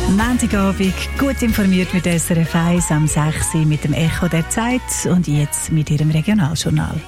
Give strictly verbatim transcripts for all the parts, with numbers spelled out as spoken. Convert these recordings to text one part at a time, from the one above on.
Montagabend, gut informiert mit S R F eins am sechs Uhr mit dem Echo der Zeit und jetzt mit Ihrem Regionaljournal.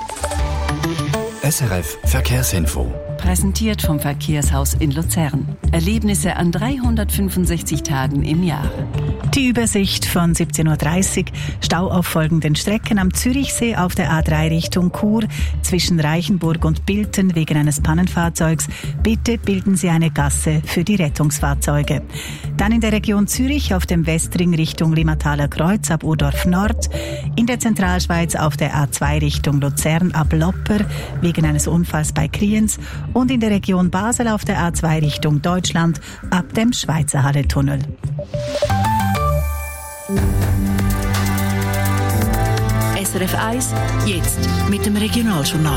S R F Verkehrsinfo. Präsentiert vom Verkehrshaus in Luzern. Erlebnisse an dreihundertfünfundsechzig Tagen im Jahr. Die Übersicht von siebzehn Uhr dreißig. Stau auf folgenden Strecken am Zürichsee auf der A drei Richtung Chur zwischen Reichenburg und Bilten wegen eines Pannenfahrzeugs. Bitte bilden Sie eine Gasse für die Rettungsfahrzeuge. Dann in der Region Zürich auf dem Westring Richtung Limmataler Kreuz ab Urdorf Nord. In der Zentralschweiz auf der A zwei Richtung Luzern ab Lopper wegen eines Unfalls bei Kriens. Und in der Region Basel auf der A zwei Richtung Deutschland ab dem Schweizer Halletunnel. S R F eins, jetzt mit dem Regionaljournal.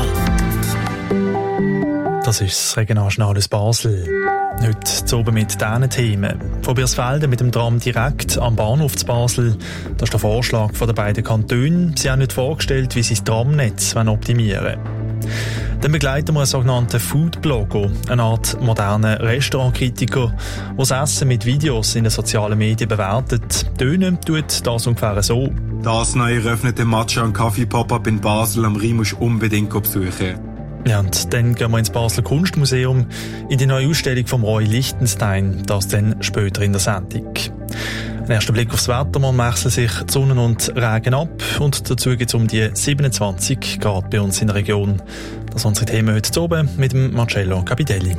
Das ist das Regionaljournal aus Basel. Heute zu oben mit diesen Themen. Von Birsfelden mit dem Tram direkt am Bahnhof zu Basel. Das ist der Vorschlag der beiden Kantone. Sie haben nicht vorgestellt, wie sie das Tramnetz optimieren wollen. Dann begleiten wir einen sogenannten Food-Blogger, eine Art modernen Restaurantkritiker, der das Essen mit Videos in den sozialen Medien bewertet. Tönen tut das ungefähr so. Das neu eröffnete Matcha- und Kaffee-Pop-Up in Basel am Rhein musst du unbedingt besuchen. Ja, und dann gehen wir ins Basler Kunstmuseum, in die neue Ausstellung von Roy Lichtenstein, das dann später in der Sendung. Ein erster Blick aufs Wetter, man wechseln sich die Sonne und Regen ab und dazu geht es um die siebenundzwanzig Grad bei uns in der Region. Das sind unsere Themen heute oben mit dem Marcello Capitelli.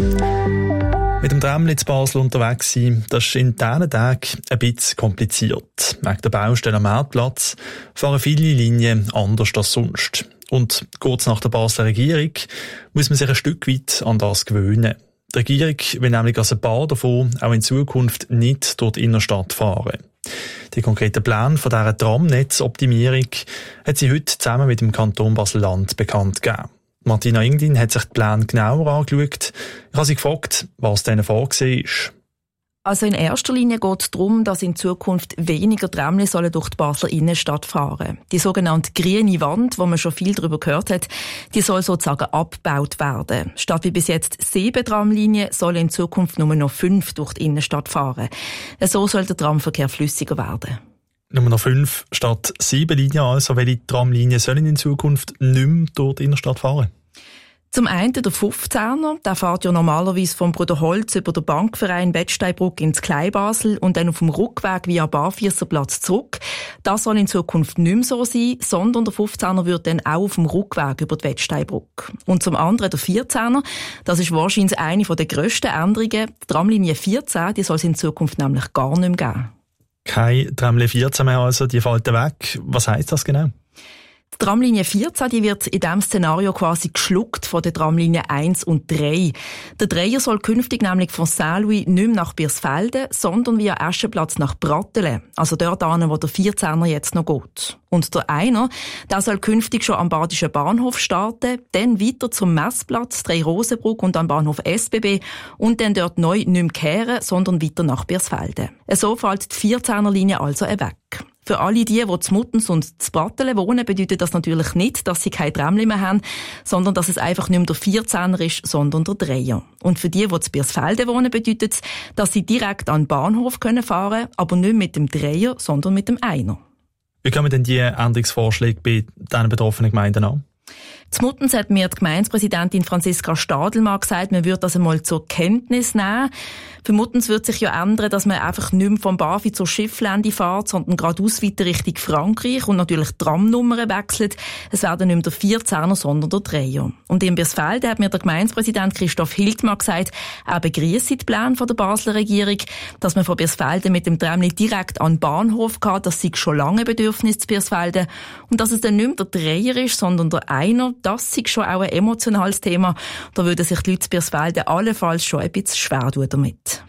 Mit dem Tramli zu Basel unterwegs sein, das ist in diesen Tagen ein bisschen kompliziert. Wegen der Baustelle am Marktplatz fahren viele Linien anders als sonst. Und kurz nach der Basler Regierung muss man sich ein Stück weit an das gewöhnen. Die Regierung will nämlich als ein paar davon auch in Zukunft nicht durch die Innenstadt fahren. Die konkreten Pläne von dieser Tramnetzoptimierung hat sie heute zusammen mit dem Kanton Basel-Land bekannt gegeben. Martina Ingdin hat sich die Pläne genauer angeschaut. Ich habe sie gefragt, was denen vorgesehen ist. Also in erster Linie geht es darum, dass in Zukunft weniger Tramli sollen durch die Basler Innenstadt fahren. Die sogenannte grüne Wand, wo man schon viel darüber gehört hat, die soll sozusagen abgebaut werden. Statt wie bis jetzt sieben Tramlinien sollen in Zukunft nur noch fünf durch die Innenstadt fahren. So soll der Tramverkehr flüssiger werden. Nur noch fünf statt sieben Linien, also welche Tramlinien sollen in Zukunft nicht mehr durch die Innenstadt fahren? Zum einen der fünfzehner, der fährt ja normalerweise vom Bruderholz über den Bankverein Wettsteinbruck ins Kleinbasel und dann auf dem Rückweg via Barfüsserplatz zurück. Das soll in Zukunft nicht mehr so sein, sondern der fünfzehner wird dann auch auf dem Rückweg über die Wettsteinbruck. Und zum anderen der vierzehner, das ist wahrscheinlich eine der grössten Änderungen. Die Tramlinie vierzehn, die soll es in Zukunft nämlich gar nicht mehr geben. Keine Tramlinie vierzehn mehr also, die fällt weg. Was heisst das genau? Die Tramlinie vierzehn, die wird in diesem Szenario quasi geschluckt von den Tramlinien eins und drei. Der Dreier soll künftig nämlich von Saint-Louis nicht mehr nach Birsfelden, sondern via Aschenplatz nach Brattelen. Also dort hin, wo der vierzehner jetzt noch geht. Und der Einer, der soll künftig schon am Badischen Bahnhof starten, dann weiter zum Messplatz, Drei-Rosenbrück und am Bahnhof S B B und dann dort neu nicht mehr kehren, sondern weiter nach Birsfelden. So fällt die vierzehner Linie also weg. Für alle die, die zu Muttens und zu Brattelen wohnen, bedeutet das natürlich nicht, dass sie kein Tramli mehr haben, sondern dass es einfach nicht mehr der vierzehner ist, sondern der Dreier. Und für die, die zu Birsfelden wohnen, bedeutet es, dass sie direkt an den Bahnhof können fahren können, aber nicht mit dem Dreier, sondern mit dem Einer. Wie kommen denn die Änderungsvorschläge bei diesen betroffenen Gemeinden an? Zu Muttens hat mir die Gemeindepräsidentin Franziska Stadelmann gesagt, man würde das einmal zur Kenntnis nehmen. Für Muttens wird sich ja ändern, dass man einfach nicht mehr vom Bafi zur Schifflände fährt, sondern geradeaus weiter Richtung Frankreich und natürlich die Tramnummern wechselt. Es werden nicht mehr der vierzehner, sondern der Dreier. Und in Birsfelden hat mir der Gemeindepräsident Christoph Hildmann gesagt, er begrüsse die Pläne von der Basler Regierung, dass man von Birsfelden mit dem Tramli direkt an den Bahnhof geht, das sei schon lange Bedürfnis zu Birsfelden. Und dass es dann nicht mehr der Dreier ist, sondern der Einer, das ist schon auch ein emotionales Thema. Da würden sich die Leute zu Birsfelden allenfalls schon ein bisschen schwer tun damit.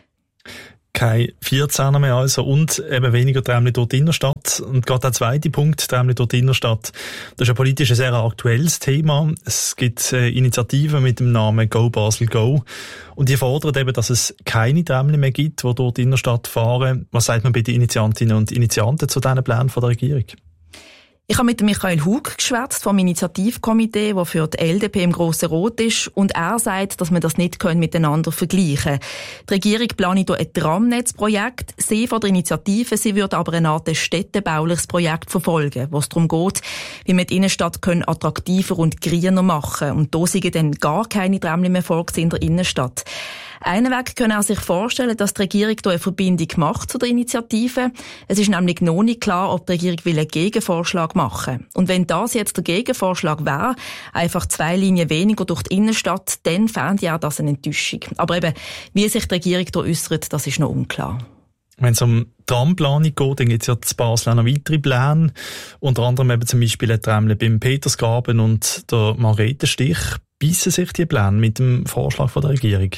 Kein vierzehner mehr also und eben weniger Tramli durch die Innenstadt. Und gerade der zweite Punkt, Tramli durch die Innenstadt, das ist ein politisch sehr aktuelles Thema. Es gibt äh, Initiativen mit dem Namen Go Basel Go und die fordern eben, dass es keine Tramli mehr gibt, die durch die Innenstadt fahren. Was sagt man bei den Initiantinnen und Initianten zu diesen Plänen von der Regierung? Ich habe mit Michael Hug geschwätzt vom Initiativkomitee, das für die L D P im Grossen Rot ist. Und er sagt, dass man das nicht miteinander vergleichen können. Die Regierung plant hier ein Tramnetzprojekt. Sie von der Initiative, sie würde aber eine Art städtebauliches Projekt verfolgen, wo es darum geht, wie man die Innenstadt können attraktiver und grüner machen. Und da sind dann gar keine Tramli mehr vorgesehen in der Innenstadt. Einen Weg können auch sich vorstellen, dass die Regierung hier eine Verbindung macht zu der Initiative. Es ist nämlich noch nicht klar, ob die Regierung einen Gegenvorschlag machen will. Und wenn das jetzt der Gegenvorschlag wäre, einfach zwei Linien weniger durch die Innenstadt, dann fände ich auch das eine Enttäuschung. Aber eben, wie sich die Regierung hier äußert, das ist noch unklar. Wenn es um Tramplanung geht, dann gibt es ja in Basel auch noch weitere Pläne. Unter anderem eben zum Beispiel ein Tramle beim Petersgraben und der Margretenstich. Beißen sich die Pläne mit dem Vorschlag von der Regierung?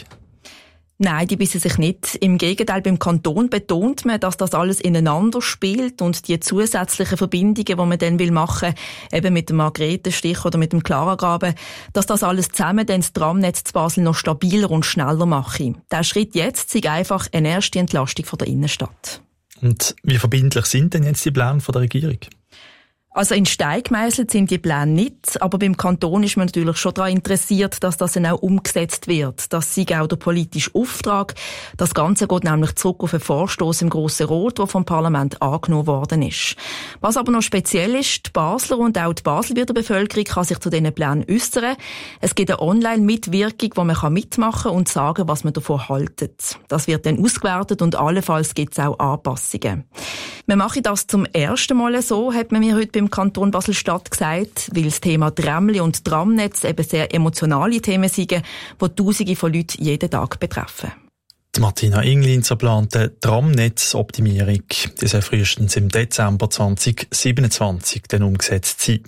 Nein, die bissen sich nicht. Im Gegenteil, beim Kanton betont man, dass das alles ineinander spielt und die zusätzlichen Verbindungen, die man dann machen will, eben mit dem Margretenstich oder mit dem Klaragraben, dass das alles zusammen dann das Tramnetz zu Basel noch stabiler und schneller mache. Der Schritt jetzt ist einfach eine erste Entlastung von der Innenstadt. Und wie verbindlich sind denn jetzt die Pläne von der Regierung? Also in Stein gemeißelt sind die Pläne nicht, aber beim Kanton ist man natürlich schon daran interessiert, dass das dann auch umgesetzt wird. Das sei auch der politische Auftrag. Das Ganze geht nämlich zurück auf einen Vorstoss im Grossen Rot, der vom Parlament angenommen worden ist. Was aber noch speziell ist, die Basler und auch die Baselbieter Bevölkerung kann sich zu diesen Plänen äußern. Es gibt eine Online-Mitwirkung, wo man mitmachen kann und sagen, was man davon haltet. Das wird dann ausgewertet und allenfalls gibt es auch Anpassungen. Wir machen das zum ersten Mal so, hat man mir heute beim Kanton Basel-Stadt gesagt, weil das Thema Tramli und Tramnetz eben sehr emotionale Themen sind, die Tausende von Leuten jeden Tag betreffen. Die Martina Inglin zur geplanten Tramnetzoptimierung, die soll frühestens im Dezember zwanzig siebenundzwanzig dann umgesetzt sein.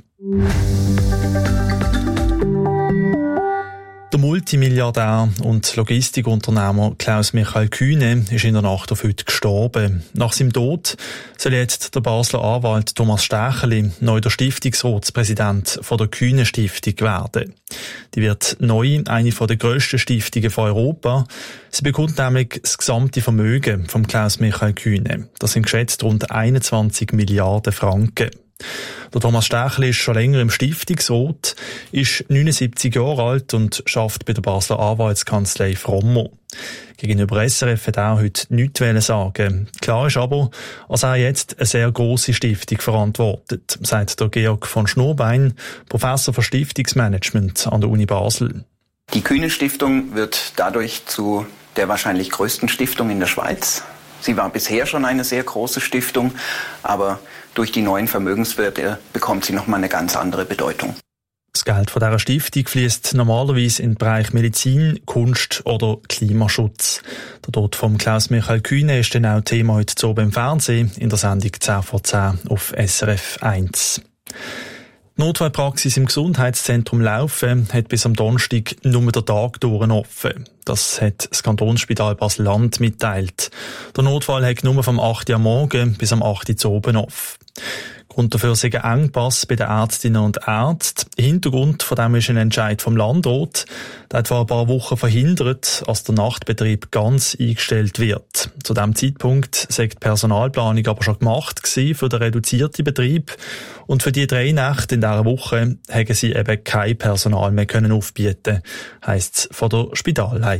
Der Multimilliardär und Logistikunternehmer Klaus-Michael Kühne ist in der Nacht auf heute gestorben. Nach seinem Tod soll jetzt der Basler Anwalt Thomas Stecheli neu der Stiftungsratspräsident von der Kühne-Stiftung werden. Die wird neu eine der grössten Stiftungen von Europa. Sie bekommt nämlich das gesamte Vermögen von Klaus-Michael Kühne. Das sind geschätzt rund einundzwanzig Milliarden Franken. Der Thomas Stecheli ist schon länger im Stiftungsrat, ist neunundsiebzig Jahre alt und arbeitet bei der Basler Anwaltskanzlei Frommer. Gegenüber S R F hat er heute nichts sagen. Klar ist aber, dass er jetzt eine sehr grosse Stiftung verantwortet, sagt der Georg von Schnurbein, Professor für Stiftungsmanagement an der Uni Basel. Die Kühne-Stiftung wird dadurch zu der wahrscheinlich größten Stiftung in der Schweiz. Sie war bisher schon eine sehr große Stiftung, aber durch die neuen Vermögenswerte bekommt sie nochmal eine ganz andere Bedeutung. Das Geld von dieser Stiftung fließt normalerweise in den Bereich Medizin, Kunst oder Klimaschutz. Der Tod von Klaus-Michael Kühne ist dann auch Thema heute zu oben im Fernsehen in der Sendung zehn vor zehn auf S R F eins. Die Notfallpraxis im Gesundheitszentrum Laufen hat bis am Donnerstag nur den Tag durch offen. Das hat das Kantonsspital Basel-Land mitteilt. Der Notfall hat nur vom acht Uhr am Morgen bis am acht Uhr zu oben offen. Grund dafür ist ein Engpass bei den Ärztinnen und Ärzten. Hintergrund von dem ist ein Entscheid vom Landrat. Der hat vor ein paar Wochen verhindert, dass der Nachtbetrieb ganz eingestellt wird. Zu diesem Zeitpunkt sei die Personalplanung aber schon gemacht gewesen für den reduzierten Betrieb. Und für die drei Nächte in dieser Woche hätten sie eben kein Personal mehr können aufbieten, heisst es von der Spitalleitung.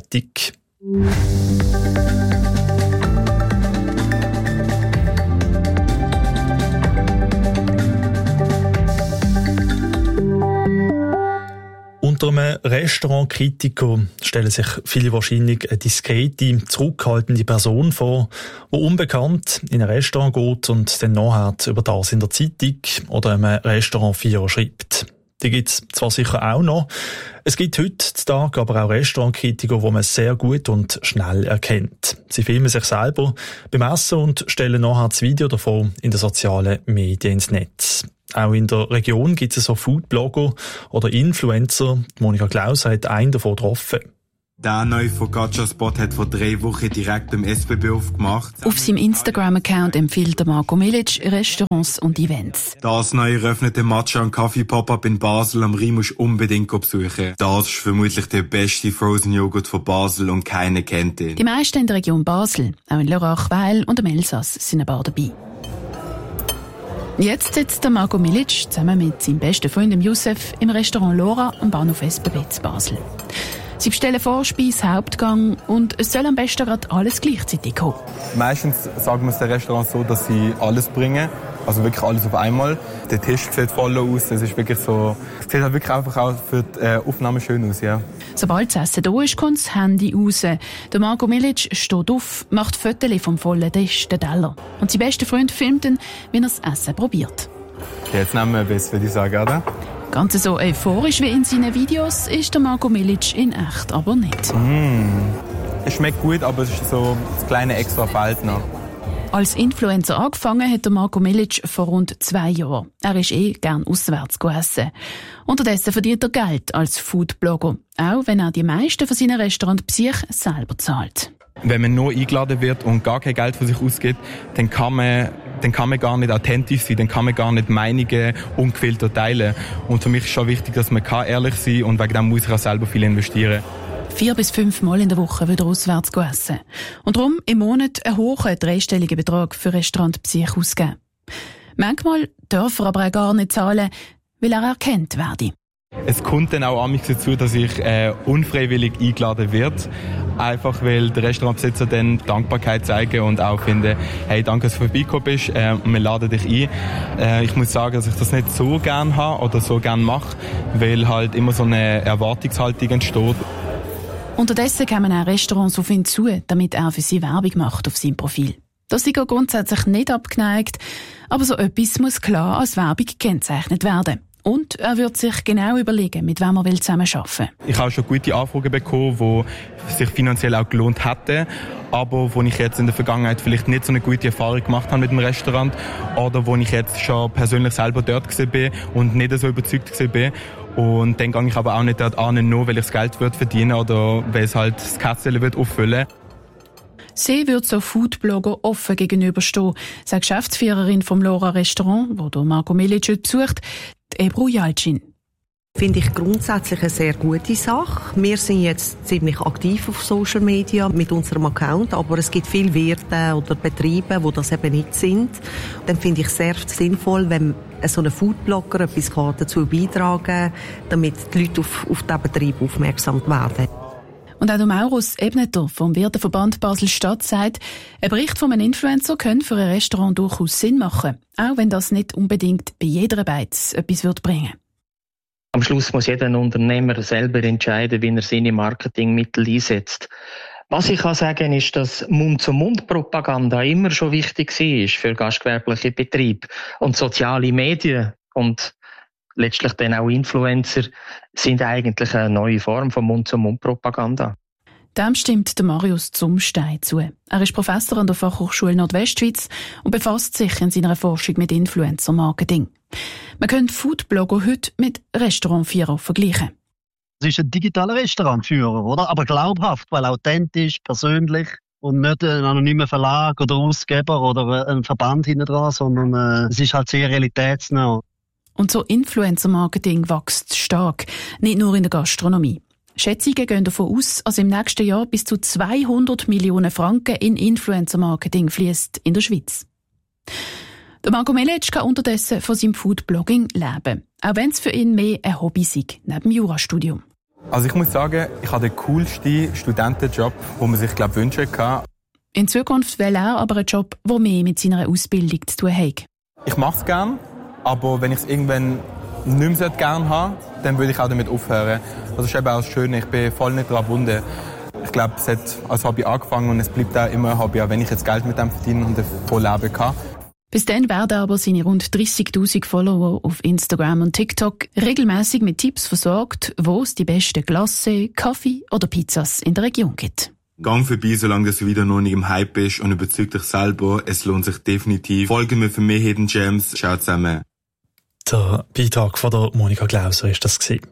Unter einem Restaurantkritiker stellen sich viele wahrscheinlich eine diskrete, zurückhaltende Person vor, die unbekannt in ein Restaurant geht und dann nachher über das in der Zeitung oder einem Restaurantvierer schreibt. Die gibt's zwar sicher auch noch. Es gibt heutzutage aber auch Restaurantkritiker, die man sehr gut und schnell erkennt. Sie filmen sich selber beim Essen und stellen nachher das Video davon in den sozialen Medien ins Netz. Auch in der Region gibt es so Foodblogger oder Influencer. Monika Klauser hat einen davon getroffen. Der neue Focaccia-Spot hat vor drei Wochen direkt im S B B aufgemacht. Auf seinem Instagram-Account empfiehlt der Marco Milic Restaurants und Events. Das neu eröffnete Matcha und Kaffee Pop-Up in Basel am Rhein musst du unbedingt besuchen. Das ist vermutlich der beste Frozen Joghurt von Basel und keiner kennt ihn. Die meisten in der Region Basel, auch in Lörrach, Weil und im Elsass sind ein paar dabei. Jetzt sitzt der Marco Milic zusammen mit seinem besten Freund Youssef im Restaurant Lora am Bahnhof S B B zu Basel. Sie bestellen Vorspeise, Hauptgang und es soll am besten gerade alles gleichzeitig kommen. Meistens sagen wir es den Restaurants so, dass sie alles bringen. Also wirklich alles auf einmal. Der Tisch sieht voll aus. Es ist wirklich so, es sieht halt wirklich einfach auch für die äh, Aufnahme schön aus, ja. Sobald das Essen da ist, kommt das Handy raus. Der Marco Milic steht auf, macht Fotos vom vollen Tisch, den Teller. Und sein bester Freund filmt ihn, wie er das Essen probiert. Okay, jetzt nehmen wir ein bisschen, würde ich sagen, oder? Ganz so euphorisch wie in seinen Videos ist der Marco Milic in echt aber nicht. Mm. Es schmeckt gut, aber es ist so das kleine extra fehlt noch. Als Influencer angefangen hat der Marco Milic vor rund zwei Jahren. Er ist eh gern auswärts essen. Unterdessen verdient er Geld als Foodblogger, auch wenn er die meisten von seinen Restaurantbesuchen selber zahlt. Wenn man nur eingeladen wird und gar kein Geld von sich ausgibt, dann kann man, dann kann man gar nicht authentisch sein, dann kann man gar nicht Meinungen ungefiltert teilen. Und für mich ist schon wichtig, dass man kann ehrlich sein kann und wegen dem muss ich auch selber viel investieren. Vier bis fünf Mal in der Woche wieder auswärts essen. Und darum im Monat einen hohen dreistelligen Betrag für Restaurantbesuche ausgeben. Manchmal darf er aber auch gar nicht zahlen, weil er erkannt werde. Es kommt dann auch an mich dazu, dass ich äh, unfreiwillig eingeladen werde. Einfach weil der Restaurantbesitzer dann Dankbarkeit zeigen und auch finden, hey, danke, dass du vorbeigekommen bist, äh, wir laden dich ein. Äh, ich muss sagen, dass ich das nicht so gern habe oder so gern mache, weil halt immer so eine Erwartungshaltung entsteht. Unterdessen kommen auch Restaurants auf ihn zu, damit er für sie Werbung macht auf seinem Profil. Das ist er grundsätzlich nicht abgeneigt, aber so etwas muss klar als Werbung gekennzeichnet werden. Und er wird sich genau überlegen, mit wem er zusammen arbeiten will. Ich habe schon gute Anfragen bekommen, die sich finanziell auch gelohnt hätten, aber wo ich jetzt in der Vergangenheit vielleicht nicht so eine gute Erfahrung gemacht habe mit dem Restaurant oder wo ich jetzt schon persönlich selber dort war und nicht so überzeugt war. Und dann gehe ich aber auch nicht dort an, nur weil ich das Geld verdienen oder weil es halt das Kästchen auffüllen wird. Sie wird so Foodblogger offen gegenüberstehen, sagt Geschäftsführerin vom Lora Restaurant, wo der Marco Milic besucht, die Ebru Jalcin. Finde ich grundsätzlich eine sehr gute Sache. Wir sind jetzt ziemlich aktiv auf Social Media mit unserem Account, aber es gibt viele Wirte oder Betriebe, die das eben nicht sind. Dann finde ich es sehr sinnvoll, wenn so ein Foodblogger etwas dazu beitragen kann, damit die Leute auf, auf diesen Betrieb aufmerksam werden. Und auch der Maurus Ebneter vom Wirteverband Basel-Stadt sagt, ein Bericht von einem Influencer könnte für ein Restaurant durchaus Sinn machen, auch wenn das nicht unbedingt bei jeder Beiz etwas wird bringen. Am Schluss muss jeder Unternehmer selber entscheiden, wie er seine Marketingmittel einsetzt. Was ich kann sagen ist, dass Mund-zu-Mund-Propaganda immer schon wichtig war für gastgewerbliche Betriebe. Und soziale Medien und letztlich dann auch Influencer sind eigentlich eine neue Form von Mund-zu-Mund-Propaganda. Dem stimmt der Marius Zumstein zu. Er ist Professor an der Fachhochschule Nordwestschweiz und befasst sich in seiner Forschung mit Influencer-Marketing. Man könnte Foodblogger heute mit Restaurantführern vergleichen. Es ist ein digitaler Restaurantführer, oder? Aber glaubhaft, weil authentisch, persönlich und nicht ein anonymer Verlag oder Ausgeber oder ein Verband hinten dran, sondern äh, es ist halt sehr realitätsnah. Und so Influencer-Marketing wächst stark, nicht nur in der Gastronomie. Schätzungen gehen davon aus, dass im nächsten Jahr bis zu zweihundert Millionen Franken in Influencer-Marketing fließt in der Schweiz. Der Marco Milic kann unterdessen von seinem Foodblogging leben, auch wenn es für ihn mehr ein Hobby sei, neben dem Jurastudium. Also ich muss sagen, ich habe den coolsten Studentenjob, den man sich glaube wünschen kann. In Zukunft will er aber einen Job, der mehr mit seiner Ausbildung zu tun hat. Ich mache es gerne, aber wenn ich es irgendwann nicht mehr gerne habe, dann würde ich auch damit aufhören. Das ist eben auch das Schöne, ich bin voll nicht daran gebunden. Ich glaube, es hat als Hobby angefangen und es bleibt auch immer ein Hobby, auch wenn ich jetzt Geld mit dem verdiene und davon leben kann. Bis dann werden aber seine rund dreissigtausend Follower auf Instagram und TikTok regelmäßig mit Tipps versorgt, wo es die besten Glace, Kaffee oder Pizzas in der Region gibt. Gang vorbei, solange du wieder noch nicht im Hype bist und überzeug dich selber, es lohnt sich definitiv. Folge mir für mehr Hidden Gems. Ciao zusammen. Der Beitrag von der Monika Glauser ist das gewesen.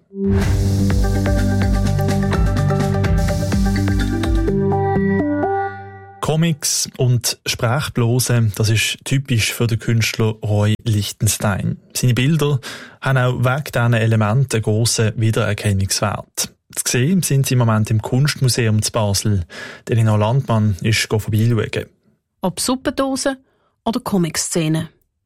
Comics und Sprechblosen, das ist typisch für den Künstler Roy Lichtenstein. Seine Bilder haben auch wegen diesen Elementen einen grossen Wiedererkennungswert. Zu sehen sind sie im Moment im Kunstmuseum zu Basel. Elina Landmann ist vorbeischauen. Ob Suppendosen oder Comic-Szenen.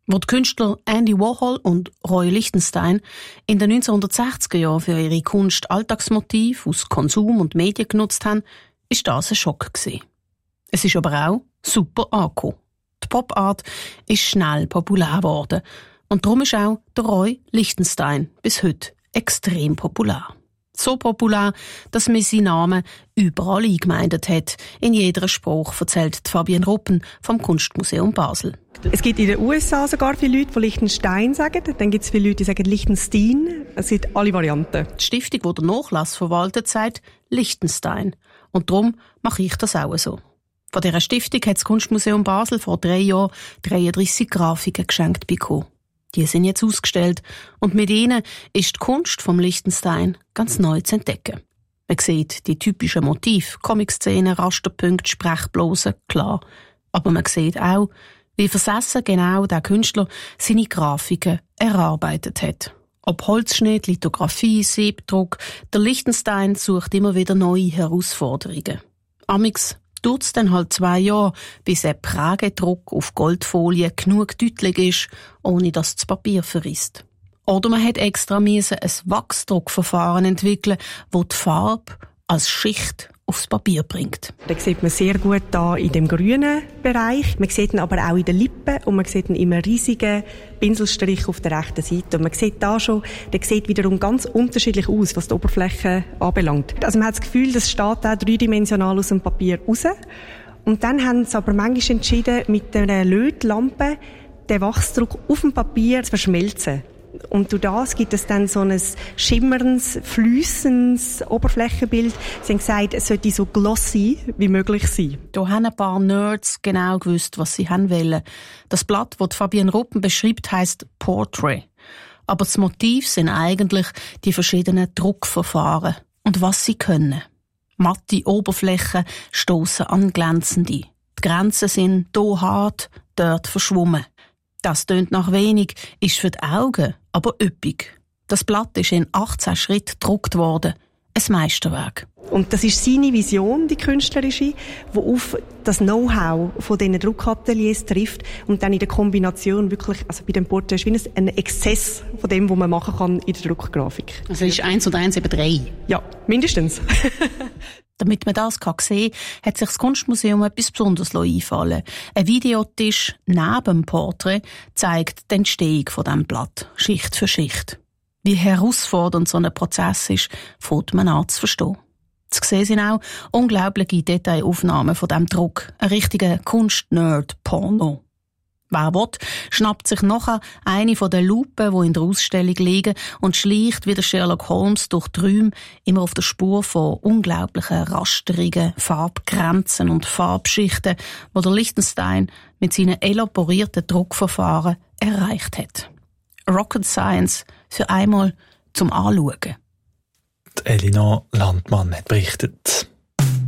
Wo die Künstler Andy Warhol und Roy Lichtenstein in den neunzehnhundertsechziger Jahren für ihre Kunst Alltagsmotiv aus Konsum und Medien genutzt haben, ist das ein Schock gewesen. Es ist aber auch super angekommen. Die Pop-Art ist schnell populär geworden. Und darum ist auch der Roy Lichtenstein bis heute extrem populär. So populär, dass man seinen Namen überall eingemeindet hat. In jeder Spruch erzählt Fabienne Ruppen vom Kunstmuseum Basel. Es gibt in den U S A sogar viele Leute, die Lichtenstein sagen. Dann gibt es viele Leute, die sagen Lichtenstein. Es sind alle Varianten. Die Stiftung, die den Nachlass verwaltet, sagt Lichtenstein. Und darum mache ich das auch so. Von dieser Stiftung hat das Kunstmuseum Basel vor drei Jahren dreiunddreissig Grafiken geschenkt bekommen. Die sind jetzt ausgestellt und mit ihnen ist die Kunst vom Lichtenstein ganz neu zu entdecken. Man sieht die typischen Motive, Comic-Szenen, Rasterpunkte, Sprechblosen, klar. Aber man sieht auch, wie versessen genau der Künstler seine Grafiken erarbeitet hat. Ob Holzschnitt, Lithografie, Siebdruck, der Lichtenstein sucht immer wieder neue Herausforderungen. Amix dauert es dann halt zwei Jahre, bis ein Prägedruck auf Goldfolie genug deutlich ist, ohne dass das Papier verrisst. Oder man hat extra müssen ein Wachsdruckverfahren entwickeln, wo die Farbe als Schicht aufs Papier bringt. Das sieht man sehr gut da in dem grünen Bereich. Man sieht ihn aber auch in den Lippen und man sieht ihn in einem riesigen Pinselstrich auf der rechten Seite. Und man sieht da schon, der sieht wiederum ganz unterschiedlich aus, was die Oberfläche anbelangt. Also man hat das Gefühl, das steht auch dreidimensional aus dem Papier raus. Und dann haben sie aber manchmal entschieden, mit einer Lötlampe den Wachsdruck auf dem Papier zu verschmelzen. Und durch das gibt es dann so ein schimmerndes, fließendes Oberflächenbild. Sie haben gesagt, es sollte so glossy wie möglich sein. Da haben ein paar Nerds genau gewusst, was sie haben wollen. Das Blatt, das Fabienne Ruppen beschreibt, heisst Portrait. Aber das Motiv sind eigentlich die verschiedenen Druckverfahren und was sie können. Matte Oberflächen stossen an glänzende. Die Grenzen sind hier hart, dort verschwommen. Das tönt nach wenig, ist für die Augen aber üppig. Das Blatt ist in achtzehn Schritten gedruckt worden. Ein Meisterwerk. Und das ist seine Vision, die künstlerische, die auf das Know-how von diesen Druckateliers trifft und dann in der Kombination wirklich, also bei dem Porträt ist wie ein Exzess von dem, was man machen kann in der Druckgrafik. Also ist eins und eins eben drei? Ja, mindestens. Damit man das sehen kann, hat sich das Kunstmuseum etwas Besonderes einfallen lassen. Ein Videotisch neben dem Porträt zeigt die Entstehung von diesem Blatt, Schicht für Schicht. Wie herausfordernd so ein Prozess ist, fängt man an zu verstehen. Zu sehen sind auch unglaubliche Detailaufnahmen von diesem Druck. Ein richtiger Kunst-Nerd-Porno. Wer will, schnappt sich nachher eine von den Lupen, die in der Ausstellung liegen, und schleicht wie der Sherlock Holmes durch die Räume, immer auf der Spur von unglaublichen Rasterungen, Farbgrenzen und Farbschichten, die der Lichtenstein mit seinen elaborierten Druckverfahren erreicht hat. Rocket Science für einmal zum Anschauen. Elina Landmann hat berichtet.